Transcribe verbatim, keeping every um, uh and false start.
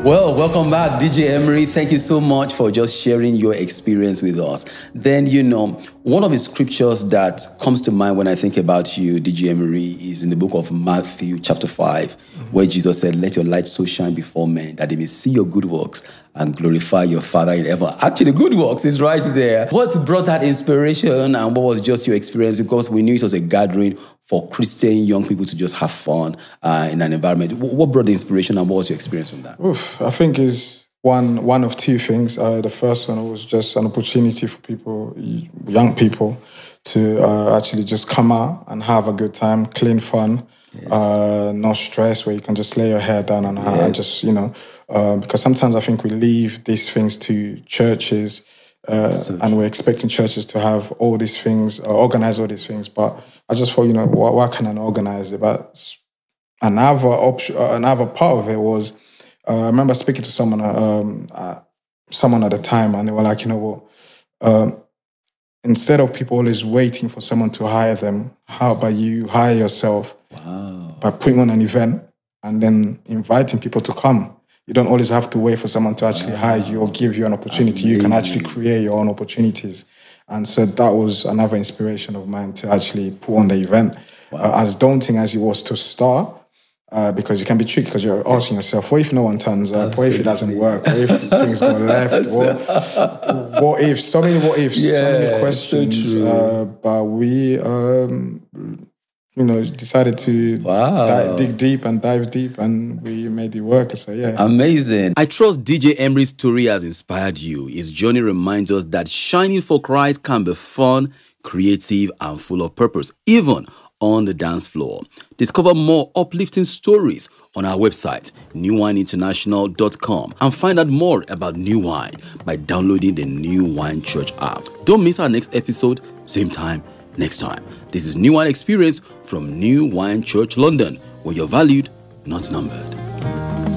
Well, welcome back, D J Emery. Thank you so much for just sharing your experience with us. Then, you know, one of the scriptures that comes to mind when I think about you, D J Emery, is in the book of Matthew chapter five, mm-hmm. where Jesus said, let your light so shine before men that they may see your good works and glorify your Father in heaven. Actually, good works is right there. What brought that inspiration and what was just your experience? Because we knew it was a gathering for Christian young people to just have fun uh, in an environment. What brought the inspiration and what was your experience from that? Oof, I think it's one one of two things. Uh, the first one was just an opportunity for people, young people, to uh, actually just come out and have a good time, clean fun, yes. uh, no stress, where you can just lay your hair down and, yes. and just, you know, uh, because sometimes I think we leave these things to churches uh, so and we're expecting churches to have all these things, uh, organize all these things, but I just thought, you know, why, why can I not organize it? But another option, uh, another part of it was, uh, I remember speaking to someone, um, uh, someone at the time, and they were like, you know what, um, instead of people always waiting for someone to hire them, how about you hire yourself wow. by putting on an event and then inviting people to come? You don't always have to wait for someone to actually wow. hire you or give you an opportunity. Amazing. You can actually create your own opportunities. And so that was another inspiration of mine to actually put on the event. Wow. Uh, as daunting as it was to start, uh, because it can be tricky because you're asking yourself, what if no one turns up? Absolutely. What if it doesn't work? What if things go left? What, what if? So many what ifs, yeah, so many questions. So uh, but we, um, you know, decided to wow. dive, dig deep and dive deep, and we made it work. So yeah, amazing. I trust D J Emery's story has inspired you. His journey reminds us that shining for Christ can be fun, creative, and full of purpose, even on the dance floor. Discover more uplifting stories on our website, new wine international dot com, and find out more about New Wine by downloading the New Wine Church app. Don't miss our next episode, same time, next time. This is New Wine Experience from New Wine Church London, where you're valued, not numbered.